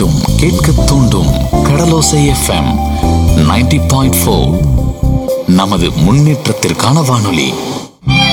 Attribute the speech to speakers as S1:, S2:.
S1: மீண்டும் கேட்க தூண்டும் கடலோசை எஃப்எம் 90.4. நமது முன்னேற்றத்திற்கான வானொலி.